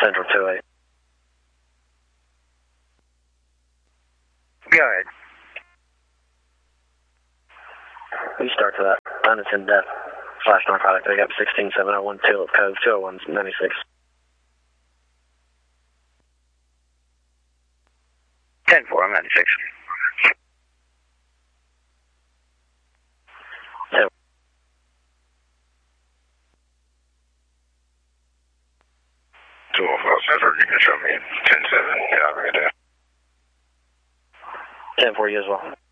Central 28. Go ahead. You start to that. Unattended death. Flash narcotic. They got 16701 Tulip Cove, 201 96. 10-4, I'm 96. So, 205 Central, you can show me 10-7. Yeah, I'll read that. 10-4 you as well.